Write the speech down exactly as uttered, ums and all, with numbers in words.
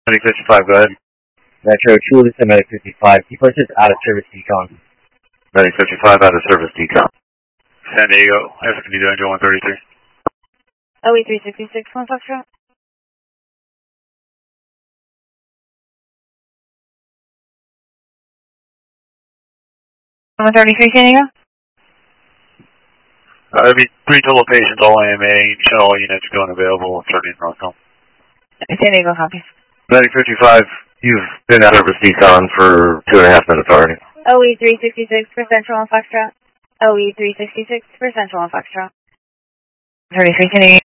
Medic fifty-five, go ahead. Metro, Chula to Medic fifty-five. Keep us just out of service decon. Medic fifty-five, out of service decon. San Diego, F F D Danger one thirty-three. O E three sixty-six, one Foxtrot. one thirty-three, San Diego. Uh, there'll be three total patients, all A M A, all units going available, starting in Roswell. San Diego, copy. Medic fifty-five, you've been out of service decon for two and a half minutes already. O E three sixty-six for Central and Foxtrot. O E three sixty-six for Central and Foxtrot. thirty-three, San Diego.